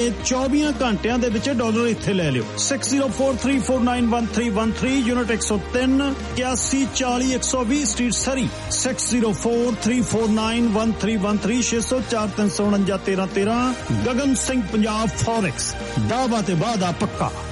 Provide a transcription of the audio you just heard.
24 ਘੰਟਿਆਂ ਦੇ ਵਿੱਚ ਡਾਲਰ ਇੱਥੇ ਲੈ ਲਿਓ। 6043491313 ਯੂਨਿਟ 103 8140 ਸਟਰੀਟ ਸਰੀ 6043491313 604 349 1313 ਗਗਨ ਸਿੰਘ ਪੰਜਾਬ ਫੋਰੈਕਸ ਦਾਵਾ ਤੇ ਵਾਦਾ ਪੱਕਾ।